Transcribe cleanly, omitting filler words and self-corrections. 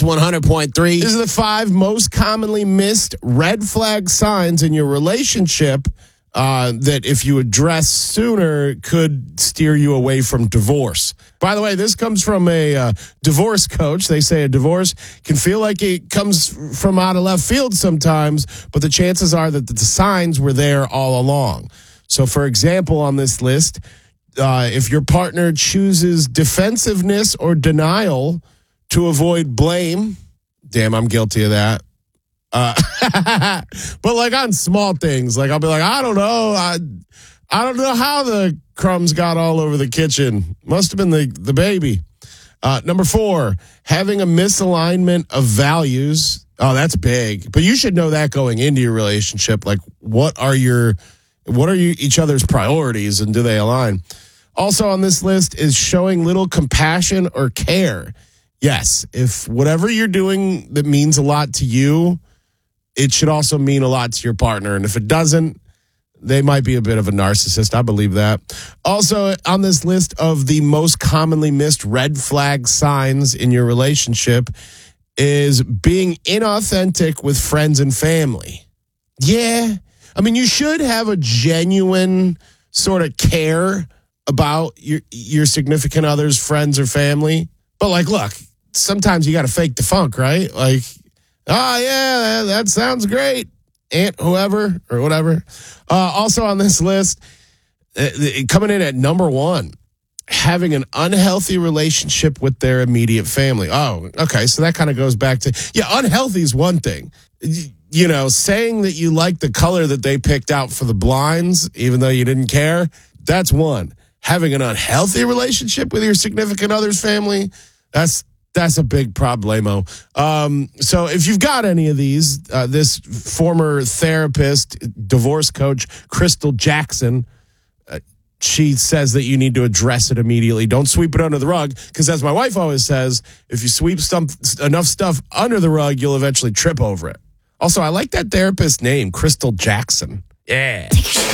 Kings 100.3. These are the 5 most commonly missed red flag signs in your relationship that if you address sooner could steer you away from divorce. By the way, this comes from a divorce coach. They say a divorce can feel like it comes from out of left field sometimes, but the chances are that the signs were there all along. So, for example, on this list, if your partner chooses defensiveness or denial to avoid blame, damn, I'm guilty of that. But like on small things, like I'll be like, I don't know. I don't know how the crumbs got all over the kitchen. Must have been the baby. Number 4, having a misalignment of values. Oh, that's big. But you should know that going into your relationship. Like, what are each other's priorities and do they align? Also on this list is showing little compassion or care. Yes, if whatever you're doing that means a lot to you, it should also mean a lot to your partner. And if it doesn't, they might be a bit of a narcissist. I believe that. Also on this list of the most commonly missed red flag signs in your relationship is being inauthentic with friends and family. Yeah. I mean, you should have a genuine sort of care about your significant other's friends or family. But like, look, sometimes you got to fake the funk, right? Like, oh, yeah, that sounds great. Aunt whoever or whatever. Also on this list, coming in at number 1, having an unhealthy relationship with their immediate family. Oh, okay. So that kind of goes back to, unhealthy is one thing. You know, saying that you like the color that they picked out for the blinds, even though you didn't care, that's one. Having an unhealthy relationship with your significant other's family, that's a big problemo. So if you've got any of these, this former therapist, divorce coach, Crystal Jackson, she says that you need to address it immediately. Don't sweep it under the rug, because as my wife always says, if you sweep enough stuff under the rug, you'll eventually trip over it. Also, I like that therapist name, Crystal Jackson. Yeah.